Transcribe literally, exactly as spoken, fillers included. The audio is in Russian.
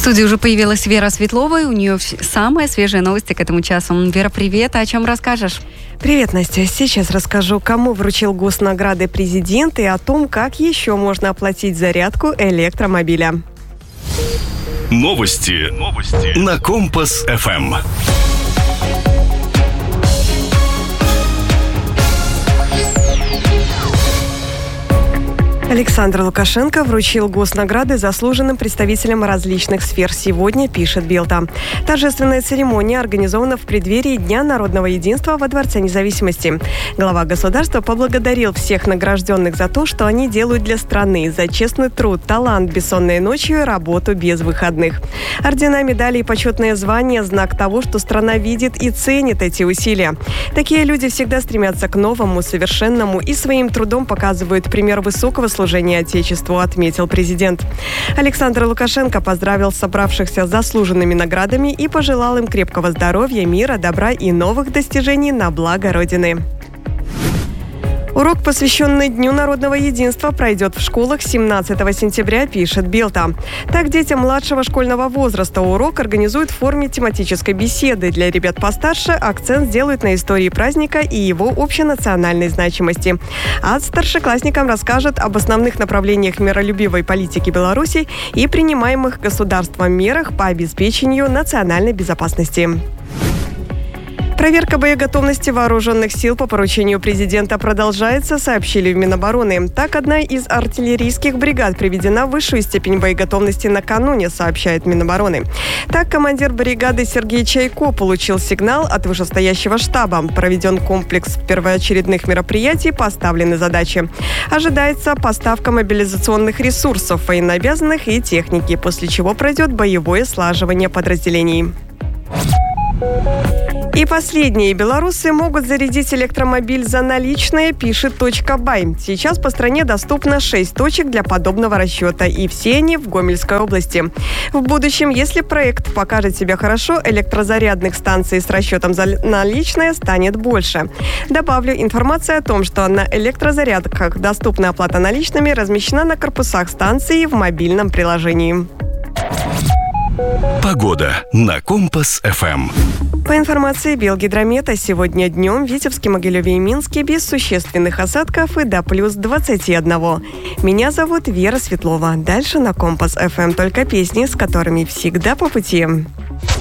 студии уже появилась Вера Светлова, и у нее самые свежие новости к этому часу. Вера, привет, а о чем расскажешь? Привет, Настя. Сейчас расскажу, кому вручил госнаграды президент и о том, как еще можно оплатить зарядку электромобиля. Новости. Новости. На Компас-ФМ. Александр Лукашенко вручил госнаграды заслуженным представителям различных сфер. Сегодня, пишет Белта. Торжественная церемония организована в преддверии Дня народного единства во Дворце независимости. Глава государства поблагодарил всех награжденных за то, что они делают для страны, за честный труд, талант, бессонные ночи и работу без выходных. Ордена, медали и почетные звания – знак того, что страна видит и ценит эти усилия. Такие люди всегда стремятся к новому, совершенному и своим трудом показывают пример высокого служения Отечеству, отметил президент. Александр Лукашенко поздравил собравшихся с заслуженными наградами и пожелал им крепкого здоровья, мира, добра и новых достижений на благо Родины. Урок, посвященный Дню народного единства, пройдет в школах семнадцатого сентября, пишет Белта. Так, детям младшего школьного возраста урок организуют в форме тематической беседы. Для ребят постарше акцент сделают на истории праздника и его общенациональной значимости. А старшеклассникам расскажут об основных направлениях миролюбивой политики Беларуси и принимаемых государством мерах по обеспечению национальной безопасности. Проверка боеготовности вооруженных сил по поручению президента продолжается, сообщили в Минобороны. Так, одна из артиллерийских бригад приведена в высшую степень боеготовности накануне, сообщает Минобороны. Так, командир бригады Сергей Чайко получил сигнал от вышестоящего штаба. Проведен комплекс первоочередных мероприятий, поставлены задачи. Ожидается поставка мобилизационных ресурсов, военнообязанных и техники, после чего пройдет боевое слаживание подразделений. И последние. Белорусы могут зарядить электромобиль за наличные, пишет точка бай. Сейчас по стране доступно шесть точек для подобного расчета, и все они в Гомельской области. В будущем, если проект покажет себя хорошо, электрозарядных станций с расчетом за наличные станет больше. Добавлю, информация о том, что на электрозарядках доступна оплата наличными, размещена на корпусах станции в мобильном приложении. Погода на Компас-ФМ. По информации Белгидромета, сегодня днем в Витебске, Могилеве и Минске без существенных осадков и до плюс двадцати одного. Меня зовут Вера Светлова. Дальше на Компас-ФМ только песни, с которыми всегда по пути.